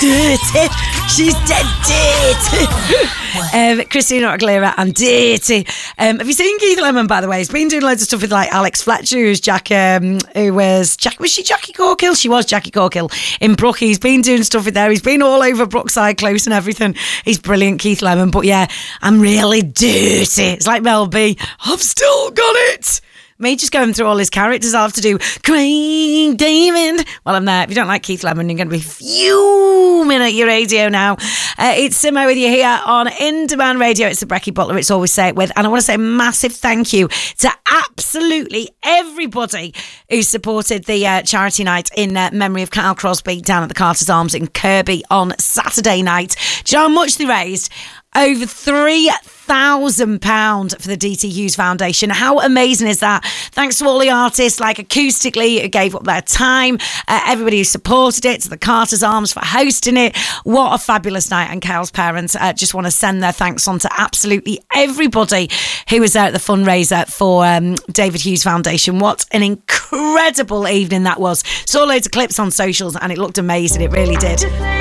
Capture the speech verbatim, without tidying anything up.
dirty. She's dead dirty. um, Christina Aguilera and dirty. Um, have you seen Keith Lemon, by the way? He's been doing loads of stuff with like Alex Fletcher, who's Jack, um, who was Jack, was she Jackie Corkill? She was Jackie Corkill in Brooke. He's been doing stuff with there. He's been all over Brookside Close and everything. He's brilliant, Keith Lemon. But yeah, I'm really dirty. It's like Mel B. I've still got it. Me just going through all his characters. I'll have to do Craig David while I'm there. If you don't like Keith Lemon, you're going to be fuming at your radio now. Uh, it's Simo with you here on In Demand Radio. It's the Brecky Butler. It's Always Say It With. And I want to say a massive thank you to absolutely everybody who supported the uh, charity night in uh, memory of Kyle Crosby down at the Carter's Arms in Kirby on Saturday night. Do you know how much they raised? Over three thousand pounds for the D T Hughes Foundation. How amazing is that? Thanks to all the artists, like Acoustically, who gave up their time, uh, everybody who supported it, to the Carter's Arms for hosting it. What a fabulous night. And Kyle's parents uh, just want to send their thanks on to absolutely everybody who was there at the fundraiser for um, David Hughes Foundation. What an incredible evening that was. Saw loads of clips on socials and it looked amazing. It really did.